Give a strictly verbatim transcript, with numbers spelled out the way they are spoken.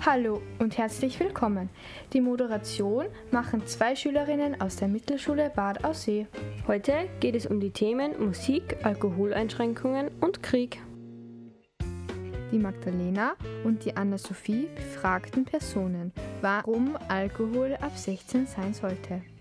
Hallo und herzlich willkommen. Die Moderation machen zwei Schülerinnen aus der Mittelschule Bad Aussee. Heute geht es um die Themen Musik, Alkoholeinschränkungen und Krieg. Die Magdalena und die Anna-Sophie befragten Personen, warum Alkohol ab sechzehn sein sollte.